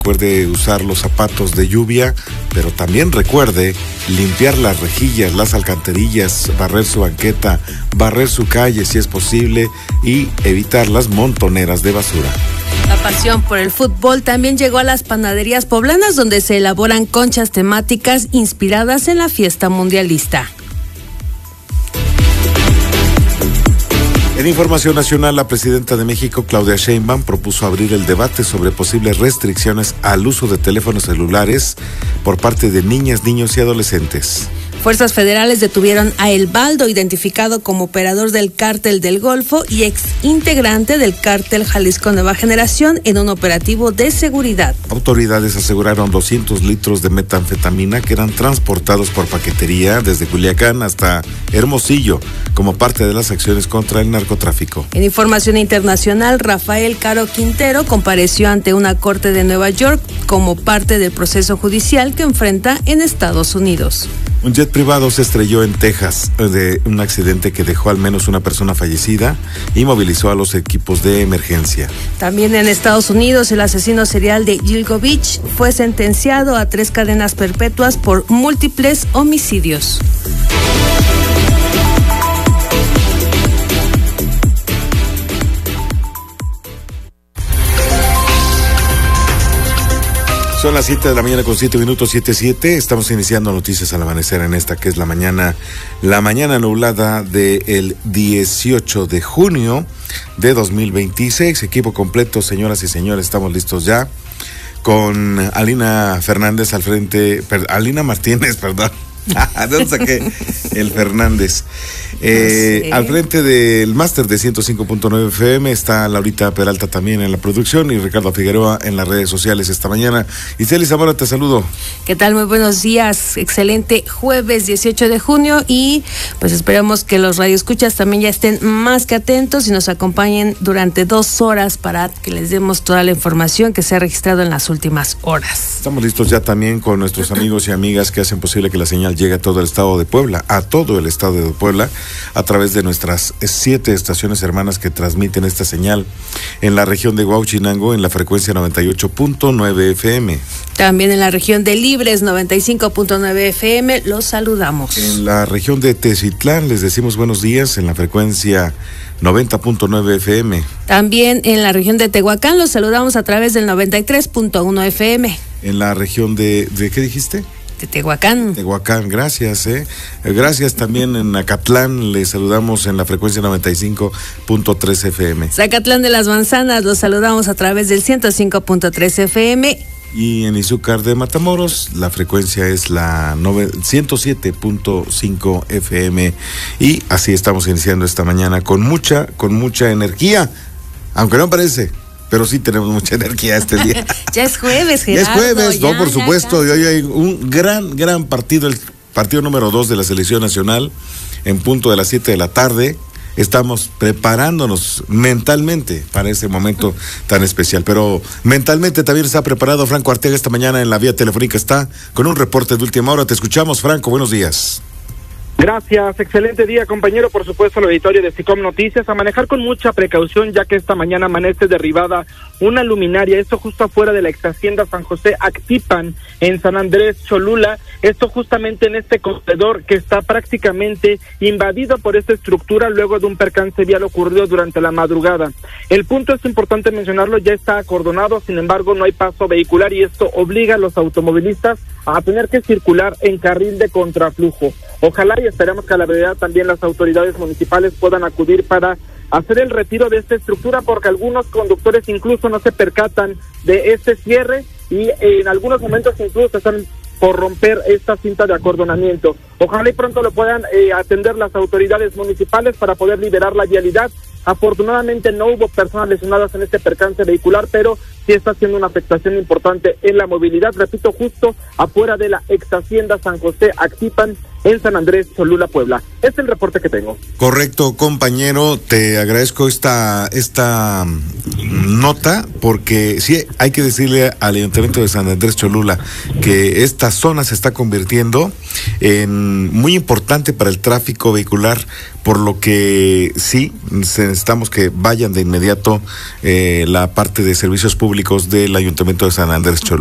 Recuerde usar los zapatos de lluvia, pero también recuerde limpiar las rejillas, las alcantarillas, barrer su banqueta, barrer su calle si es posible y evitar las montoneras de basura. La pasión por el fútbol también llegó a las panaderías poblanas, donde se elaboran conchas temáticas inspiradas en la fiesta mundialista. En información nacional, la presidenta de México, Claudia Sheinbaum, propuso abrir el debate sobre posibles restricciones al uso de teléfonos celulares por parte de niñas, niños y adolescentes. Fuerzas federales detuvieron a El Baldo, identificado como operador del Cártel del Golfo y ex integrante del Cártel Jalisco Nueva Generación, en un operativo de seguridad. Autoridades aseguraron 200 litros de metanfetamina que eran transportados por paquetería desde Culiacán hasta Hermosillo, como parte de las acciones contra el narcotráfico. En información internacional, Rafael Caro Quintero compareció ante una corte de Nueva York como parte del proceso judicial que enfrenta en Estados Unidos. Un jet privado se estrelló en Texas, de un accidente que dejó al menos una persona fallecida y movilizó a los equipos de emergencia. También en Estados Unidos, el asesino serial de Gilgo Beach fue sentenciado a 3 cadenas perpetuas por múltiples homicidios. Son las 7 de la mañana con 7 minutos, 7:07. Estamos iniciando Noticias al Amanecer en esta que es la mañana nublada del 18 de junio de 2026. Equipo completo, señoras y señores, estamos listos ya con Alina Fernández al frente, Alina Martínez, perdón. ¿De dónde saqué el Fernández? Al frente del máster de 105.9 FM está Laurita Peralta también en la producción y Ricardo Figueroa en las redes sociales esta mañana. Iseli Zamora, te saludo. ¿Qué tal? Muy buenos días. Excelente jueves 18 de junio y pues esperamos que los radioescuchas también ya estén más que atentos y nos acompañen durante 2 horas para que les demos toda la información que se ha registrado en las últimas horas. Estamos listos ya también con nuestros amigos y amigas que hacen posible que la señal llegue a todo el estado de Puebla, a través de nuestras 7 estaciones hermanas que transmiten esta señal en la región de Huauchinango en la frecuencia 98.9 FM. También en la región de Libres 95.9 FM, los saludamos. En la región de Tezitlán les decimos buenos días en la frecuencia 90.9 FM. También en la región de Tehuacán los saludamos a través del 93.1 FM. En la región de ¿qué dijiste? De Tehuacán. Tehuacán, gracias. Gracias también en Acatlán, les saludamos en la frecuencia 95.3 FM. Zacatlán de las Manzanas, los saludamos a través del 105.3 FM. Y en Izúcar de Matamoros, la frecuencia es la 107.5 FM. Y así estamos iniciando esta mañana con mucha energía, aunque no parece. Pero sí tenemos mucha energía este día. Ya es jueves, Gerardo. Ya es jueves, por supuesto. Y hoy hay un gran partido, el partido número 2 de la Selección Nacional, en punto de las 7 de la tarde. Estamos preparándonos mentalmente para ese momento tan especial. Pero mentalmente también está preparado Franco Arteaga esta mañana en la vía telefónica. Está con un reporte de última hora. Te escuchamos, Franco. Buenos días. Gracias, excelente día, compañero. Por supuesto, al auditorio de SICOM Noticias, a manejar con mucha precaución, ya que esta mañana amanece derribada una luminaria, esto justo afuera de la ex hacienda San José Actipan, en San Andrés Cholula, esto justamente en este corredor que está prácticamente invadido por esta estructura luego de un percance vial ocurrido durante la madrugada. El punto es importante mencionarlo, ya está acordonado, sin embargo no hay paso vehicular y esto obliga a los automovilistas a tener que circular en carril de contraflujo. Ojalá y esperamos que a la brevedad también las autoridades municipales puedan acudir para hacer el retiro de esta estructura, porque algunos conductores incluso no se percatan de este cierre y en algunos momentos incluso están por romper esta cinta de acordonamiento. Ojalá y pronto lo puedan atender las autoridades municipales para poder liberar la vialidad. Afortunadamente no hubo personas lesionadas en este percance vehicular, pero sí está haciendo una afectación importante en la movilidad, repito, justo afuera de la ex hacienda San José Actipan, en San Andrés Cholula, Puebla. Este es el reporte que tengo. Correcto, compañero, te agradezco esta nota, porque sí hay que decirle al Ayuntamiento de San Andrés Cholula que esta zona se está convirtiendo en muy importante para el tráfico vehicular, por lo que sí necesitamos que vayan de inmediato la parte de servicios públicos del Ayuntamiento de San Andrés Cholula.